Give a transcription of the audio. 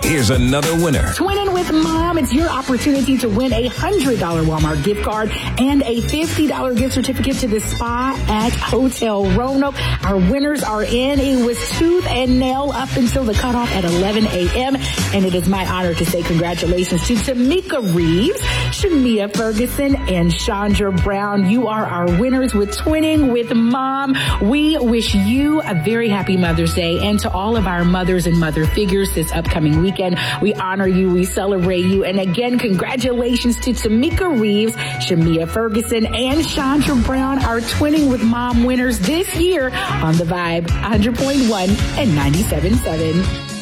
Here's another winner. Twinning with Mom. It's your opportunity to win a $100 Walmart gift card and a $50 gift certificate to the spa at Hotel Roanoke. Our winners are in. It was tooth and nail up until the cutoff at 11 a.m. And it is my honor to say congratulations to Tamika Reeves, Shamia Ferguson, and Chandra Brown. You are our winners with Twinning with Mom. We wish you a very happy Mother's Day, and to all of our mothers and mother figures this upcoming weekend. We honor you, we celebrate you, and again, congratulations to Tamika Reeves, Shamia Ferguson, and Chandra Brown, our Twinning with Mom winners this year on The Vibe 100.1 and 97.7.